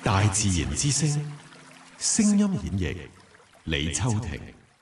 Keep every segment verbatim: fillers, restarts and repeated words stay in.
大自然之聲，聲音演繹李秋婷。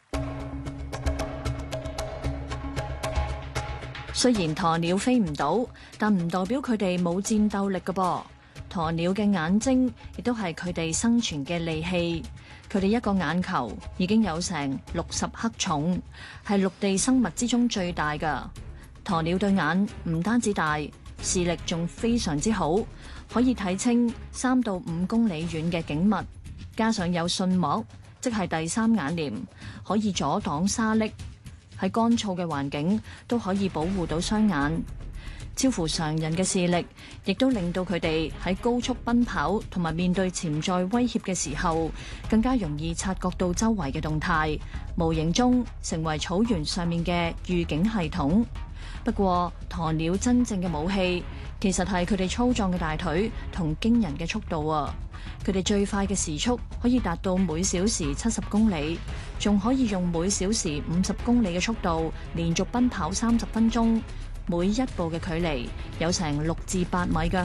雖然鴕鳥飛唔到，但唔代表佢哋冇戰鬥力㗎噃。鴕鳥嘅眼睛亦都係佢哋生存嘅利器。佢哋一個眼球已經有成六十克重，係陸地生物之中最大㗎。鴕鳥對眼唔單止大，視力仲非常之好，可以睇清三到五公里遠嘅景物。加上有瞬膜，即係第三眼簾，可以阻擋沙礫。喺乾燥嘅環境都可以保護到雙眼。超乎常人嘅視力，亦都令到佢哋喺高速奔跑同埋面對潛在威脅嘅時候，更加容易察覺到周圍嘅動態，無形中成為草原上面嘅預警系統。不過，鴕鳥真正嘅武器，其實係佢哋粗壯嘅大腿同驚人嘅速度啊！佢哋最快嘅時速可以達到每小時七十公里，仲可以用每小時五十公里嘅速度連續奔跑三十分鐘。每一步嘅距離有成六至八米㗎。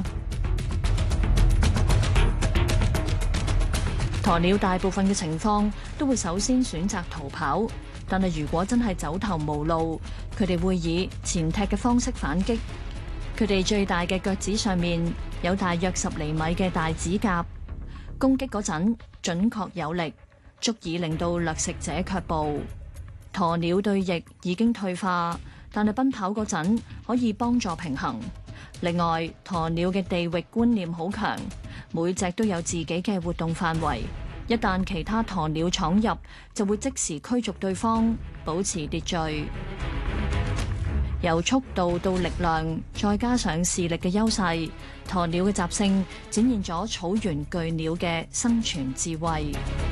鴕鳥大部分嘅情況都會首先選擇逃跑，但係如果真係走投無路，佢哋會以前踢嘅方式反擊。佢哋最大嘅腳趾上面有大約十厘米嘅大指甲，攻擊嗰陣準確有力，足以令到掠食者卻步。鴕鳥對翼已經退化，但係奔跑嗰陣可以幫助平衡。另外，鴕鳥嘅地域觀念好強，每隻都有自己嘅活動範圍。一旦其他鴕鳥闖入，就會即時驅逐對方，保持秩序。由速度到力量，再加上視力嘅優勢，鴕鳥嘅習性展現咗草原巨鳥嘅生存智慧。